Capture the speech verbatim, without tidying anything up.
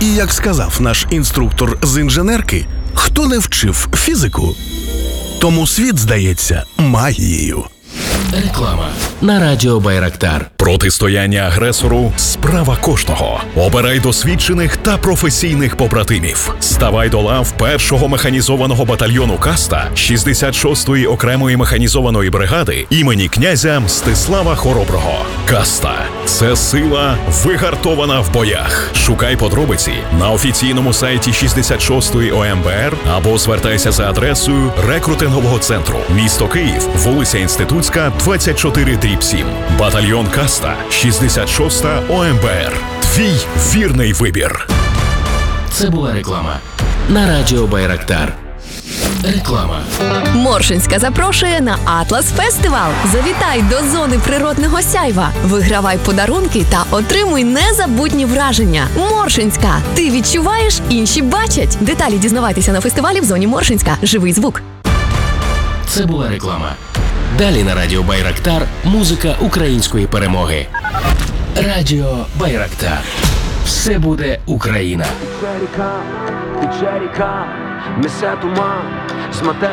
І як сказав наш інструктор з інженерки, хто не вчив фізику, тому світ здається магією. Реклама на радіо Байрактар. Протистояння агресору – справа кожного. Обирай досвідчених та професійних побратимів. Ставай до лав першого механізованого батальйону «Каста» шістдесят шостої окремої механізованої бригади імені князя Мстислава Хороброго. «Каста» – це сила, вигартована в боях. Шукай подробиці на офіційному сайті шістдесят шостої О М Б Р або звертайся за адресою рекрутингового центру. Місто Київ, вулиця Інститутська, двадцять чотири дріб сім. Батальйон «Каста», шістдесят шоста О М Б Р. Твій вірний вибір. Це була реклама на радіо Байрактар. Реклама. Моршинська запрошує на Атлас Фестивал. Завітай до зони природного сяйва. Вигравай подарунки та отримуй незабутні враження. Моршинська. Ти відчуваєш, інші бачать. Деталі дізнавайтеся на фестивалі в зоні Моршинська. Живий звук. Це була реклама. Далі на радіо Байрактар музика української перемоги. Радіо Байрактар. Все буде Україна. Тече ріка, несе туман, змете